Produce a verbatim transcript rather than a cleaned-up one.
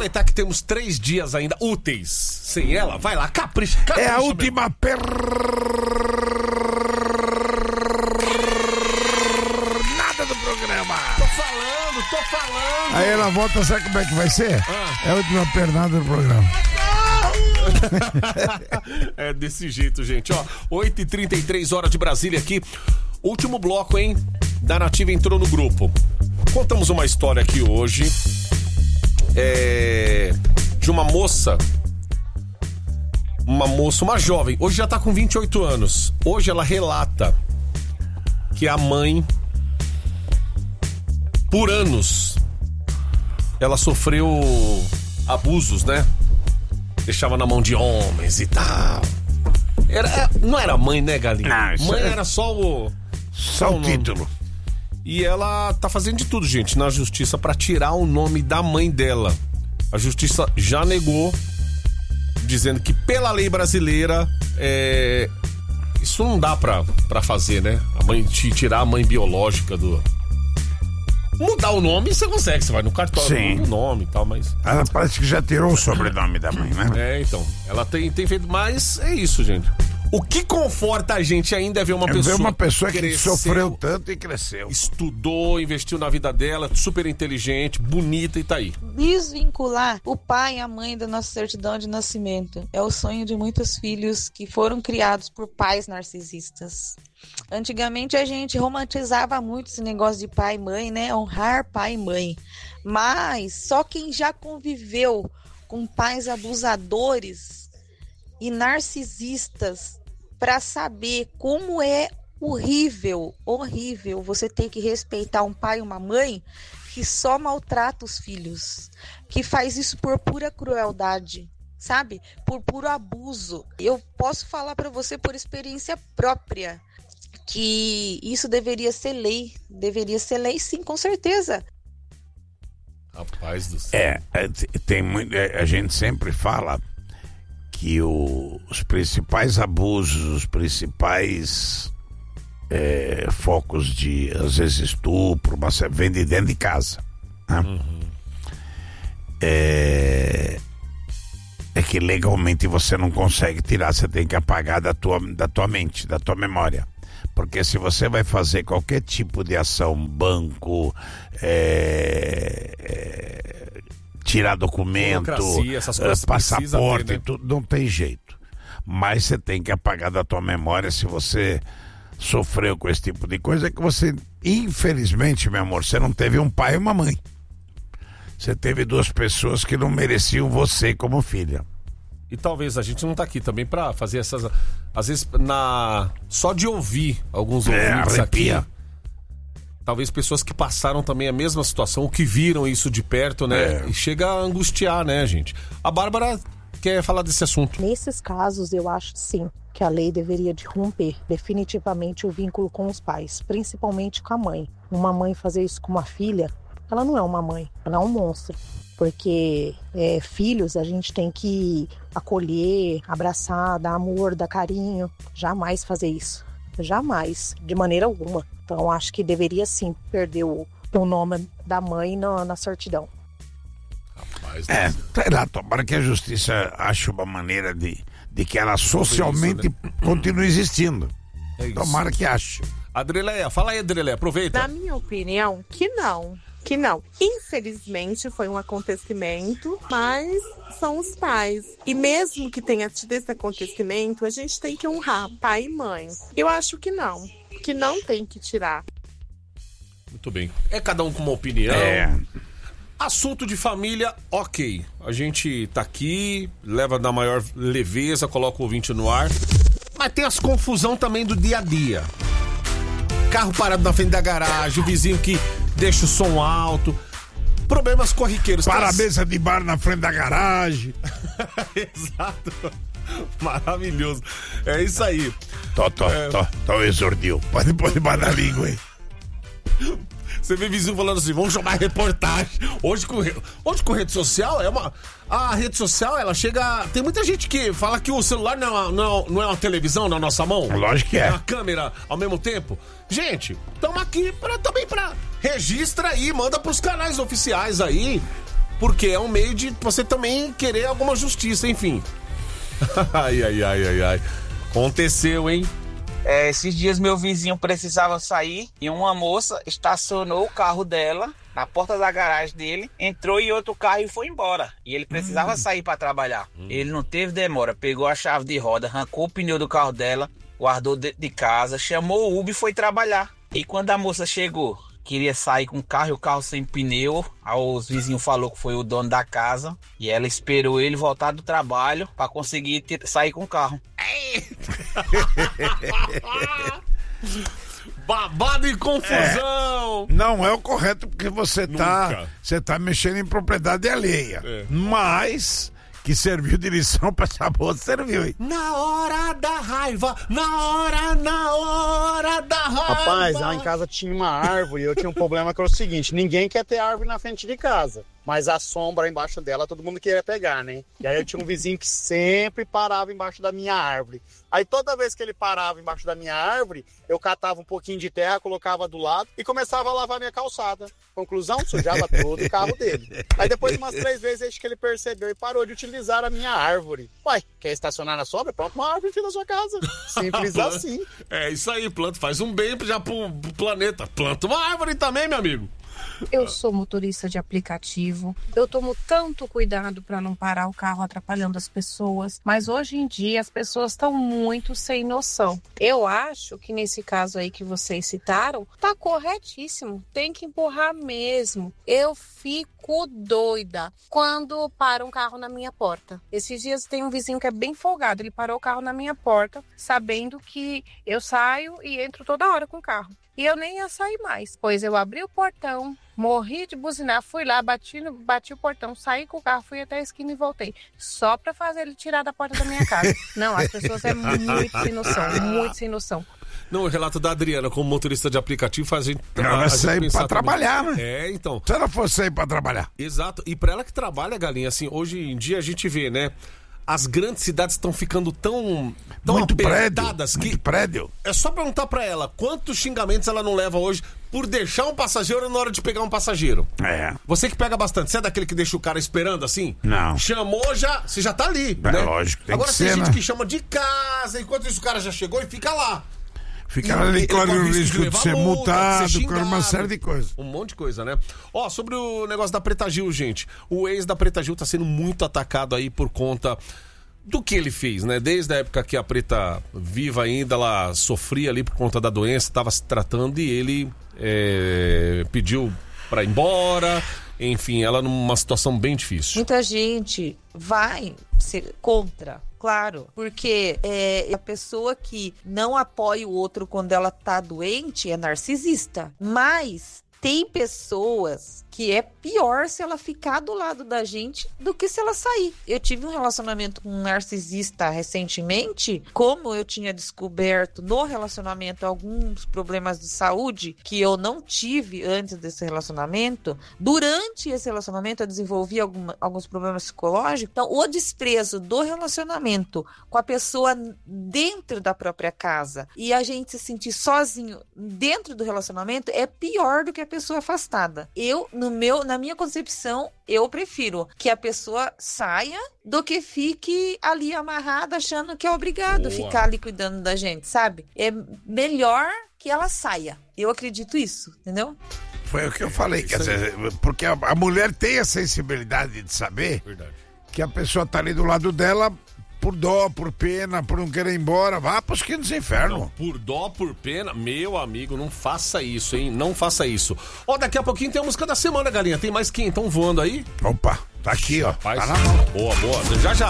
aproveitar que temos três dias ainda úteis sem ela, vai lá, capricha. capricha é a última pernada do programa. Tô falando, tô falando. Aí ela volta, sabe como é que vai ser? Ah. É a última pernada do programa. É desse jeito, gente, ó. oito e trinta e três, hora de Brasília aqui. Último bloco, hein? Da Nativa entrou no grupo. Contamos uma história aqui hoje. É... De uma moça. Uma moça, uma jovem. Hoje já tá com vinte e oito anos. Hoje ela relata que a mãe, por anos, ela sofreu abusos, né? Deixava na mão de homens e tal. Era, não era mãe, né, Galinha? Não, mãe é... era só o... Só, só o título. E ela tá fazendo de tudo, gente, na justiça pra tirar o nome da mãe dela. A justiça já negou, dizendo que pela lei brasileira, é... isso não dá pra, pra fazer, né? A mãe, tirar a mãe biológica do... Mudar o nome, você consegue, você vai no cartório, muda o nome e tal, mas... Ela parece que já tirou o sobrenome da mãe, né? É, então, ela tem, tem feito, mas é isso, gente. O que conforta a gente ainda é ver uma é pessoa... ver uma pessoa que cresceu, sofreu tanto e cresceu. Estudou, investiu na vida dela, super inteligente, bonita e tá aí. Desvincular o pai e a mãe da nossa certidão de nascimento é o sonho de muitos filhos que foram criados por pais narcisistas. Antigamente a gente romantizava muito esse negócio de pai e mãe, né? Honrar pai e mãe. Mas só quem já conviveu com pais abusadores e narcisistas para saber como é horrível, horrível você ter que respeitar um pai e uma mãe que só maltrata os filhos, que faz isso por pura crueldade, sabe? Por puro abuso. Eu posso falar para você por experiência própria que isso deveria ser lei, deveria ser lei sim, com certeza. Rapaz do céu. É, tem muito, a gente sempre fala que o, os principais abusos, os principais é, focos de, às vezes, estupro, mas vem de dentro de casa. Né? Uhum. É, é que legalmente você não consegue tirar, você tem que apagar da tua, da tua mente, da tua memória. Porque se você vai fazer qualquer tipo de ação, banco, é, é, tirar documento, essas coisas passaporte, ter, né? tudo, não tem jeito. Mas você tem que apagar da tua memória se você sofreu com esse tipo de coisa, que você, infelizmente, meu amor, você não teve um pai e uma mãe. Você teve duas pessoas que não mereciam você como filha. E talvez a gente não tá aqui também pra fazer essas... Às vezes, na só de ouvir alguns é, ouvintes arrepia. aqui... Talvez pessoas que passaram também a mesma situação, ou que viram isso de perto, né? É. E chega a angustiar, né, gente? A Bárbara quer falar desse assunto. Nesses casos, eu acho sim que a lei deveria de romper definitivamente o vínculo com os pais, principalmente com a mãe. Uma mãe fazer isso com uma filha, ela não é uma mãe, ela é um monstro. Porque é, filhos a gente tem que acolher, abraçar, dar amor, dar carinho. Jamais fazer isso. Jamais, de maneira alguma. Então acho que deveria sim perder o, o nome da mãe na, na certidão. Rapaz, é, sei lá, tomara que a justiça ache uma maneira de, de que ela socialmente isso, né? Continue existindo. É tomara que ache. Adrileia, fala aí, Adrileia, aproveita. Na minha opinião, que não. Que não. Infelizmente foi um acontecimento, mas são os pais. E mesmo que tenha tido esse acontecimento, a gente tem que honrar pai e mãe. Eu acho que não. Que não tem que tirar. Muito bem. É cada um com uma opinião. É. Assunto de família, ok. A gente tá aqui, leva na maior leveza, coloca o ouvinte no ar. Mas tem as confusão também do dia a dia. Carro parado na frente da garagem, o vizinho que deixa o som alto. Problemas corriqueiros. Para a mesa de bar na frente da garagem. Exato. Maravilhoso. É isso aí. Tô, tô, é... tô, tô exordiu. Pode pôr debaixo da língua aí. Você vê vizinho falando assim, vamos chamar reportagem. Hoje com, hoje com rede social, é uma... A rede social, ela chega... Tem muita gente que fala que o celular não é uma, não, não é uma televisão na nossa mão. Lógico que é. É uma câmera ao mesmo tempo. Gente, estamos aqui pra, também pra... Registra aí, manda pros canais oficiais aí. porque é um meio de você também querer alguma justiça, enfim. Ai, ai, ai, ai, ai. Aconteceu, hein? É, esses dias meu vizinho precisava sair e uma moça estacionou o carro dela na porta da garagem dele, entrou em outro carro e foi embora. E ele precisava hum. sair para trabalhar. Hum. Ele não teve demora, pegou a chave de roda, arrancou o pneu do carro dela, guardou dentro de casa, chamou o Uber e foi trabalhar. E quando a moça chegou, queria sair com o carro e o carro sem pneu, os vizinhos falaram que foi o dono da casa e ela esperou ele voltar do trabalho para conseguir ter, sair com o carro. Babado e confusão. É, não é o correto porque você tá, você tá mexendo em propriedade alheia. É. Mas que serviu de lição pra essa moça, serviu, hein? Na hora da raiva, na hora, na hora da raiva. Rapaz, lá em casa tinha uma árvore e eu tinha um problema que era o seguinte, ninguém quer ter árvore na frente de casa. Mas a sombra embaixo dela, todo mundo queria pegar, né? E aí eu tinha um vizinho que sempre parava embaixo da minha árvore. Aí toda vez que ele parava embaixo da minha árvore, eu catava um pouquinho de terra, colocava do lado e começava a lavar minha calçada. Conclusão, sujava todo o carro dele. Aí depois de umas três vezes, acho que ele percebeu e parou de utilizar a minha árvore. Uai, quer estacionar na sombra? Planta uma árvore em frente da sua casa. Simples assim. É isso aí, planta, faz um bem já pro, pro planeta. Planta uma árvore também, meu amigo. Eu sou motorista de aplicativo, eu tomo tanto cuidado para não parar o carro atrapalhando as pessoas, mas hoje em dia as pessoas estão muito sem noção. Eu acho que nesse caso aí que vocês citaram, tá corretíssimo, tem que empurrar mesmo. Eu fico doida quando para um carro na minha porta. Esses dias tem um vizinho que é bem folgado, ele parou o carro na minha porta, sabendo que eu saio e entro toda hora com o carro. E eu nem ia sair mais, pois eu abri o portão, morri de buzinar, fui lá, bati, no, bati o portão, saí com o carro, fui até a esquina e voltei. Só pra fazer ele tirar da porta da minha casa. Não, as pessoas é muito sem noção, muito sem noção. Não, o relato da Adriana como motorista de aplicativo faz a gente... Ela vai sair pra trabalhar, né? É, então. Se ela for sair pra trabalhar. Exato, e pra ela que trabalha, Galinha, assim, hoje em dia a gente vê, né? As grandes cidades estão ficando tão, tão muito apertadas prédio, que muito prédio. É só perguntar pra ela quantos xingamentos ela não leva hoje por deixar um passageiro na hora de pegar um passageiro. É. Você que pega bastante, você é daquele que deixa o cara esperando assim? Não. Chamou já, você já tá ali, é, né? Lógico, tem Agora que tem ser, gente né? que chama de casa, enquanto isso o cara já chegou e fica lá. Fica ali, corre o risco de, de ser multa, multado, de ser corre uma série de coisas. Um monte de coisa, né? Ó, sobre o negócio da Preta Gil, gente. O ex da Preta Gil tá sendo muito atacado aí por conta do que ele fez, né? Desde a época que a Preta, viva ainda, ela sofria ali por conta da doença, estava se tratando e ele é, pediu pra ir embora. Enfim, ela numa situação bem difícil. Muita gente vai ser contra, claro, porque é, a pessoa que não apoia o outro quando ela tá doente é narcisista. Mas tem pessoas que é pior se ela ficar do lado da gente do que se ela sair. Eu tive um relacionamento com um narcisista recentemente. Como eu tinha descoberto no relacionamento alguns problemas de saúde que eu não tive antes desse relacionamento, durante esse relacionamento eu desenvolvi alguma, alguns problemas psicológicos. Então, o desprezo do relacionamento com a pessoa dentro da própria casa e a gente se sentir sozinho dentro do relacionamento é pior do que a pessoa afastada. Eu, no meu, na minha concepção, eu prefiro que a pessoa saia do que fique ali amarrada achando que é obrigado a ficar ali cuidando da gente, sabe? É melhor que ela saia. Eu acredito isso, entendeu? Foi o que eu falei, quer dizer, porque a, a mulher tem a sensibilidade de saber Verdade. que a pessoa tá ali do lado dela por dó, por pena, por não querer ir embora, vá pros quintos infernos. Não, por dó, por pena, meu amigo, não faça isso, hein? Não faça isso. Ó, daqui a pouquinho tem a música da semana, Galinha. Tem mais quem? Estão voando aí? Opa, tá aqui, ó. Rapaz, tá na mão. Boa, boa. Já, já.